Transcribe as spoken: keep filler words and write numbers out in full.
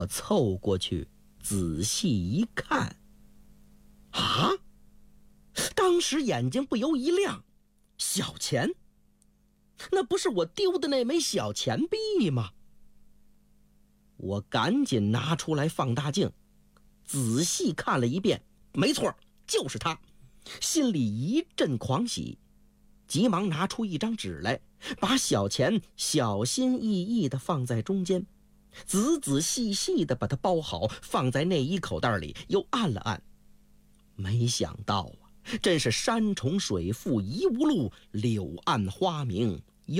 我凑过去仔细一看，啊！当时眼睛不由一亮，小钱，那不是我丢的那枚小钱币吗？我赶紧拿出来放大镜，仔细看了一遍，没错，就是它，心里一阵狂喜，急忙拿出一张纸来，把小钱小心翼翼地放在中间，仔仔细细地把它包好，放在内衣口袋里，又按了按。没想到啊，真是山重水复疑无路，柳暗花明